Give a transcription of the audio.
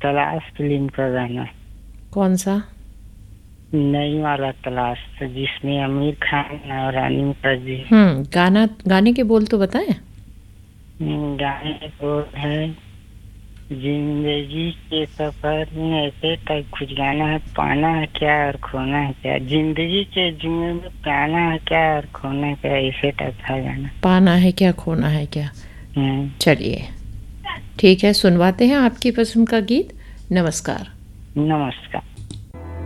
तलाश फिल्म का गाना, कौन सा? नई वाला तलाश, जिसमें आमिर खान और रानी मुखर्जी। गाने के बोल तो बताएं। गाने को है, जिंदगी के सफर में ऐसे टाइप कुछ गाना है, पाना है क्या और खोना है क्या, जिंदगी के जुए में पाना है क्या और खोना क्या, ऐसे टाइप था गाना। पाना है क्या खोना है क्या। हम्म। चलिए ठीक है, सुनवाते हैं आपकी पसंद का गीत। नमस्कार। नमस्कार।